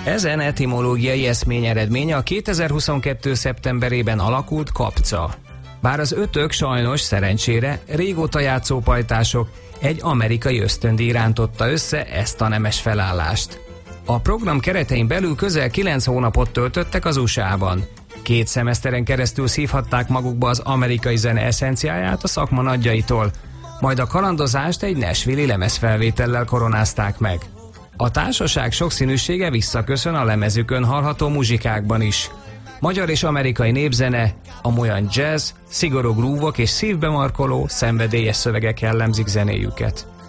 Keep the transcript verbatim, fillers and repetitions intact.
Ezen etimológiai eszmény eredménye a kétezer-huszonkettő. szeptemberében alakult kapca. Bár az ötök sajnos szerencsére régóta játszó pajtások, egy amerikai ösztöndíj rántotta össze ezt a nemes felállást. A program keretein belül közel kilenc hónapot töltöttek az u es á-ban. Két szemeszteren keresztül szívhatták magukba az amerikai zene eszenciáját a szakma nagyjaitól, majd a kalandozást egy nashville-i lemezfelvétellel koronázták meg. A társaság sokszínűsége visszaköszön a lemezükön hallható muzsikákban is. Magyar és amerikai népzene, amolyan jazz, szigorú grúvok és szívbemarkoló, szenvedélyes szövegek jellemzik zenéjüket.